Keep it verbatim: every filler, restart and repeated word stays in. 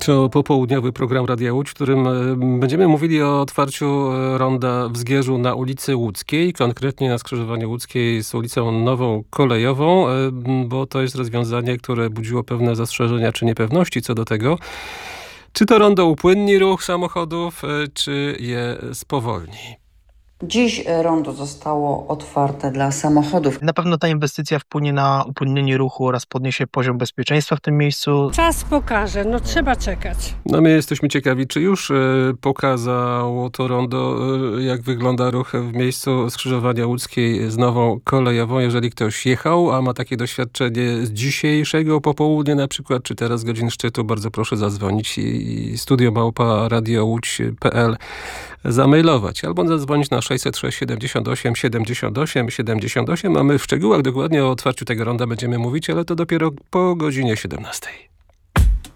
To popołudniowy program Radia Łódź, w którym będziemy mówili o otwarciu ronda w Zgierzu na ulicy Łódzkiej, konkretnie na skrzyżowaniu Łódzkiej z ulicą Nową Kolejową, bo to jest rozwiązanie, które budziło pewne zastrzeżenia czy niepewności co do tego, czy to rondo upłynni ruch samochodów, czy je spowolni. Dziś rondo zostało otwarte dla samochodów. Na pewno ta inwestycja wpłynie na upłynnienie ruchu oraz podniesie poziom bezpieczeństwa w tym miejscu. Czas pokaże, no trzeba czekać. No my jesteśmy ciekawi, czy już e, pokazało to rondo, e, jak wygląda ruch w miejscu skrzyżowania Łódzkiej z Nową Kolejową. Jeżeli ktoś jechał, a ma takie doświadczenie z dzisiejszego popołudnia na przykład, czy teraz godzin szczytu, bardzo proszę zadzwonić i, i studio małpa radio łódź kropka p l zamailować albo zadzwonić na sześćset sześć siedemdziesiąt osiem siedemdziesiąt osiem siedemdziesiąt osiem, a my w szczegółach dokładnie o otwarciu tego ronda będziemy mówić, ale to dopiero po godzinie siedemnastej.